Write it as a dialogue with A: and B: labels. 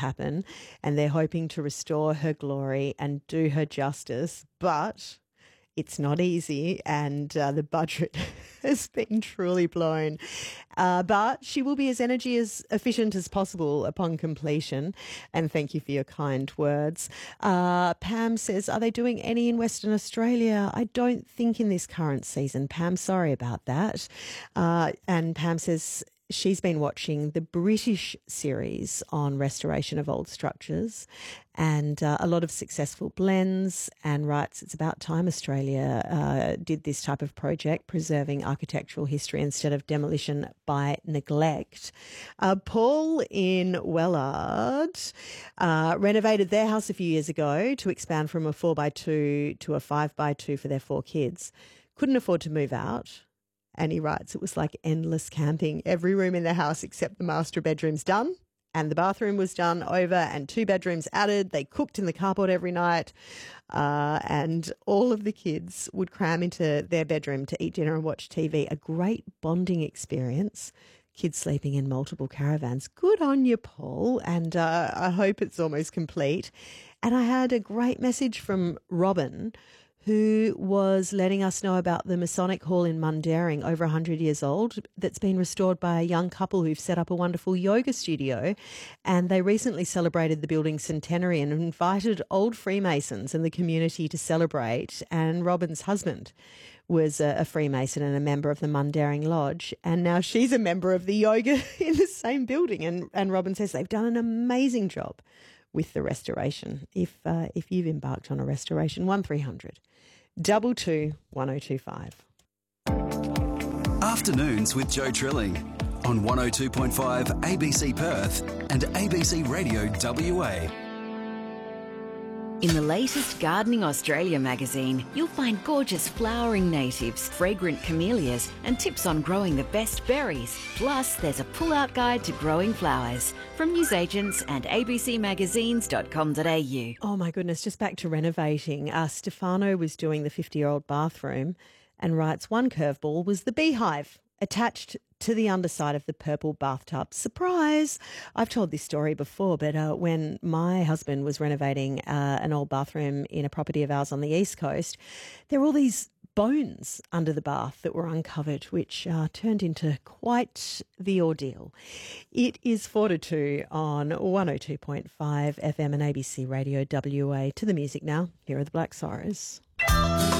A: happen, and they're hoping to restore her glory and do her justice. But it's not easy, and the budget has been truly blown. But she will be as energy as efficient as possible upon completion. And thank you for your kind words. Pam says, are they doing any in Western Australia? I don't think in this current season, Pam. Sorry about that. And Pam says, she's been watching the British series on restoration of old structures and a lot of successful blends, and writes, it's about time Australia did this type of project, preserving architectural history instead of demolition by neglect. Paul in Wellard renovated their house a few years ago to expand from a 4x2 to a 5x2 for their 4 kids. Couldn't afford to move out. And he writes, it was like endless camping. Every room in the house except the master bedroom's done, and the bathroom was done over, and 2 bedrooms added. They cooked in the carport every night, and all of the kids would cram into their bedroom to eat dinner and watch TV. A great bonding experience. Kids sleeping in multiple caravans. Good on you, Paul. And I hope it's almost complete. And I had a great message from Robin, who was letting us know about the Masonic Hall in Mundaring, over 100 years old, that's been restored by a young couple who've set up a wonderful yoga studio. And they recently celebrated the building's centenary and invited old Freemasons in the community to celebrate. And Robin's husband was a Freemason and a member of the Mundaring Lodge. And now she's a member of the yoga in the same building. And Robin says they've done an amazing job with the restoration. If you've embarked on a restoration, 1300 22 1025.
B: Afternoons with Joe Trilling on 102.5 ABC Perth and ABC Radio WA.
C: In the latest Gardening Australia magazine, you'll find gorgeous flowering natives, fragrant camellias, and tips on growing the best berries. Plus, there's a pull-out guide to growing flowers from newsagents and abcmagazines.com.au.
A: Oh my goodness, just back to renovating. Stefano was doing the 50-year-old bathroom and writes, one curveball was the beehive attached to the underside of the purple bathtub. Surprise! I've told this story before, but when my husband was renovating an old bathroom in a property of ours on the East Coast, there were all these bones under the bath that were uncovered, which turned into quite the ordeal. It is 4 to 2 on 102.5 FM and ABC Radio WA. To the music now. Here are the Black Sorrows.